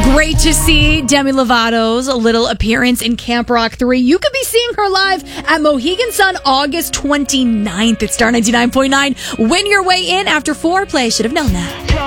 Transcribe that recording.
Great to see Demi Lovato's little appearance in Camp Rock 3. You could be seeing her live at Mohegan Sun August 29th at Star 99.9. Win your way in after 4. Play Should Have Known That.